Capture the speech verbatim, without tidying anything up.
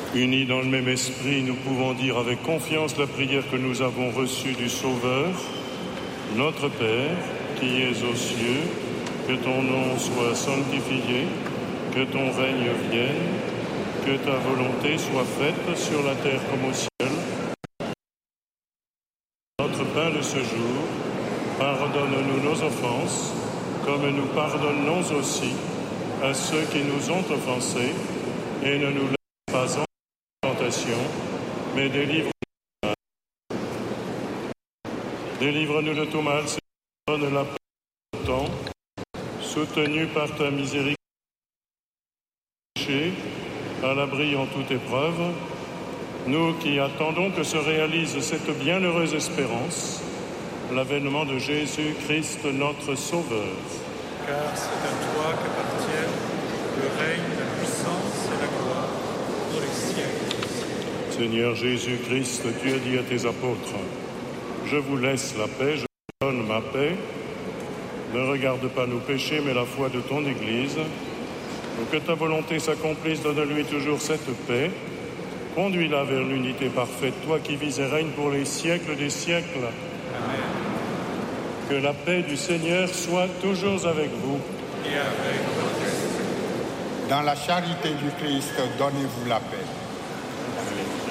Unis dans le même esprit, nous pouvons dire avec confiance la prière que nous avons reçue du Sauveur. Notre Père, qui es aux cieux, que ton nom soit sanctifié, que ton règne vienne, que ta volonté soit faite sur la terre comme au ciel. Notre pain de ce jour, pardonne-nous nos offenses, comme nous pardonnons aussi à ceux qui nous ont offensés, et ne nous laisse pas en tentation, mais délivre-nous du mal. Délivre-nous de tout mal, Seigneur, donne la paix au temps, soutenu par ta miséricorde, à l'abri en toute épreuve, nous qui attendons que se réalise cette bienheureuse espérance, l'avènement de Jésus-Christ notre Sauveur. Car c'est à toi qu'appartiennent le règne, la puissance et la gloire pour les siècles. Seigneur Jésus-Christ, tu as dit à tes apôtres, je vous laisse la paix, je vous donne ma paix. Ne regarde pas nos péchés, mais la foi de ton Église. Que ta volonté s'accomplisse, donne-lui toujours cette paix. Conduis-la vers l'unité parfaite, toi qui vis et règnes pour les siècles des siècles. Amen. Que la paix du Seigneur soit toujours avec vous. Et avec votre esprit. Dans la charité du Christ, donnez-vous la paix. Amen.